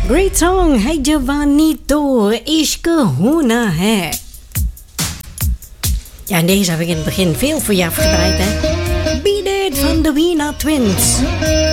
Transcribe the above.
Great song, है जवानी तो इश्क होना है. Ja, en deze heb ik in het begin veel voor je afgedraaid, hè. Beat It van de Wiener Twins.